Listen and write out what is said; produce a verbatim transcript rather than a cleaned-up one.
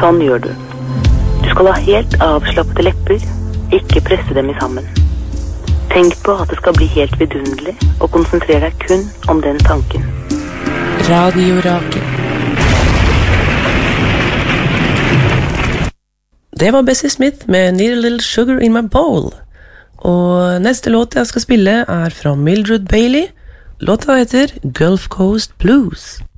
Sånn gjør du. Du skal ha helt avslappede lepper, ikke presse dem i sammen. Tenk på at det skal bli helt vidunderlig, og konsentrer deg kun om den tanken. Radio Rakel. Det var Bessie Smith med Need a Little Sugar in My Bowl. Og neste låt jeg skal spille er fra Mildred Bailey. Låta heter Gulf Coast Blues.